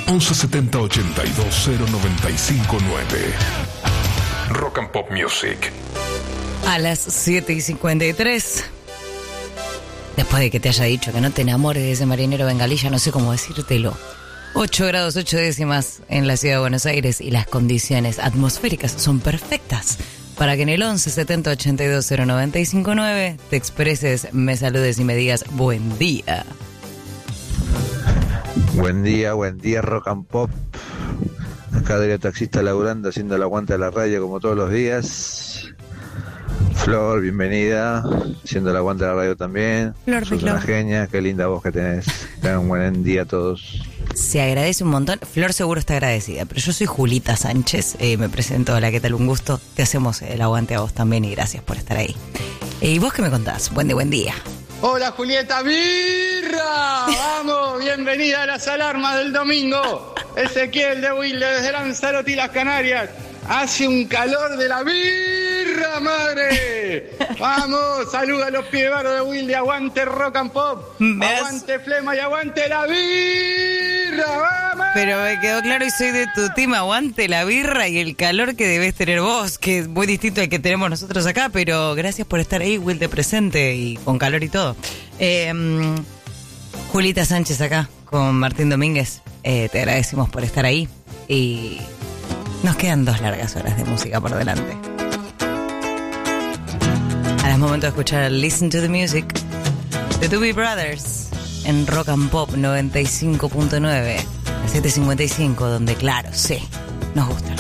1170 82 0959. Rock and Pop Music. A las 7:53. Después de que te haya dicho que no te enamores de ese marinero bengalí, ya no sé cómo decírtelo. 8 grados 8 décimas en la ciudad de Buenos Aires y las condiciones atmosféricas son perfectas para que en el 1170 82 0959 te expreses, me saludes y me digas buen día. Buen día, Rock and Pop. Acá Adrián taxista laburando, haciendo el aguante de la radio como todos los días. Flor, bienvenida, haciendo el aguante de la radio también. Flor, sos una genia, qué linda voz que tenés. Tengan un buen día a todos. Se agradece un montón. Flor seguro está agradecida, pero yo soy Julita Sánchez, me presento. Hola, ¿qué tal? Un gusto. Te hacemos el aguante a vos también y gracias por estar ahí. ¿Y vos qué me contás? Buen día. Hola Julieta, birra, vamos, bienvenida a las alarmas del domingo. Ezequiel de Wilde desde Lanzarote y las Canarias. Hace un calor de la birra, madre. Vamos, saluda a los pibebaros de Wilde, aguante Rock and Pop, aguante Flema y aguante la birra, vamos. Pero me quedó claro y soy de tu team, aguante la birra y el calor que debes tener vos, que es muy distinto al que tenemos nosotros acá, pero gracias por estar ahí, Wilde presente y con calor y todo. Julita Sánchez acá con Martín Domínguez, te agradecemos por estar ahí y nos quedan 2 largas horas de música por delante. Ahora es momento de escuchar Listen to the Music de Doobie Brothers en Rock and Pop 95.9 a 7:55, donde claro, sí, nos gusta.